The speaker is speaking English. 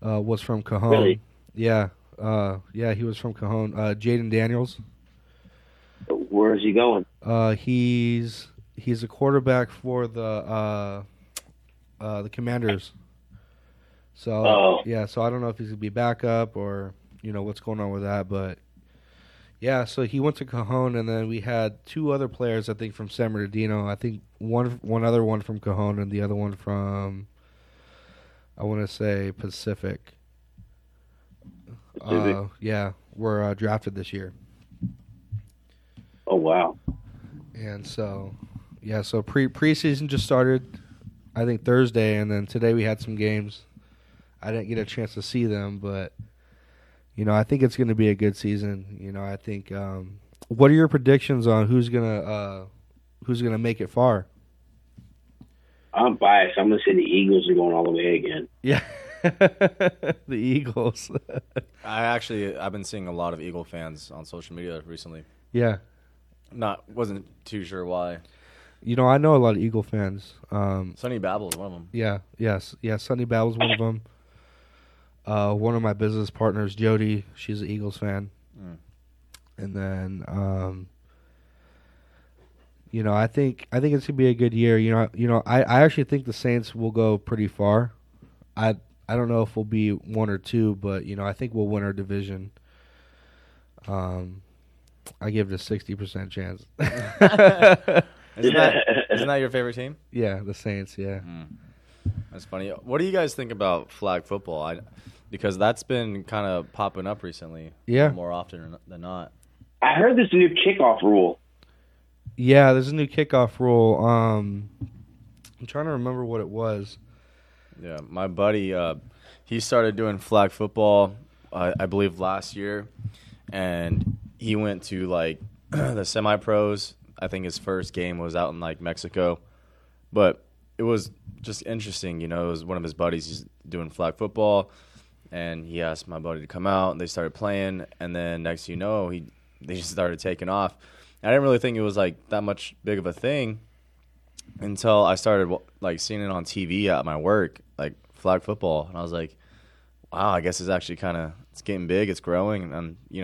was from Cajon. Really? Yeah, yeah, he was from Cajon. Jaden Daniels. Where is he going? He's a quarterback for the Commanders. So yeah, so I don't know if he's gonna be backup or what's going on with that, but yeah. So he went to Cajon, and then we had two other players I think from San Bernardino. I think one other one from Cajon, and the other one from I want to say Pacific. Yeah, were drafted this year. Oh wow! And so yeah, so preseason just started. I think Thursday, and then today we had some games. I didn't get a chance to see them, but I think it's going to be a good season. I think. What are your predictions on who's gonna make it far? I'm biased. I'm going to say the Eagles are going all the way again. Yeah, the Eagles. I've been seeing a lot of Eagle fans on social media recently. Yeah, Wasn't too sure why. I know a lot of Eagle fans. Sonny Babel is one of them. Yeah, Sonny Babel's one of them. One of my business partners, Jody, she's an Eagles fan. And then, I think it's gonna be a good year. I actually think the Saints will go pretty far. I don't know if we'll be one or two, but I think we'll win our division. I give it a 60% chance. Isn't that your favorite team? Yeah, the Saints. Yeah. That's funny. What do you guys think about flag football? Because that's been kind of popping up recently. Yeah. More often than not. I heard there's a new kickoff rule. Yeah, there's a new kickoff rule. I'm trying to remember what it was. Yeah, my buddy, he started doing flag football, I believe, last year, and he went to the semi-pros. I think his first game was out in Mexico, but it was just interesting. It was one of his buddies. He's doing flag football, and he asked my buddy to come out, and they started playing. And then next, they just started taking off. I didn't really think it was that much big of a thing until I started seeing it on TV at my work, flag football, and I was like, wow, I guess it's actually it's getting big, it's growing, and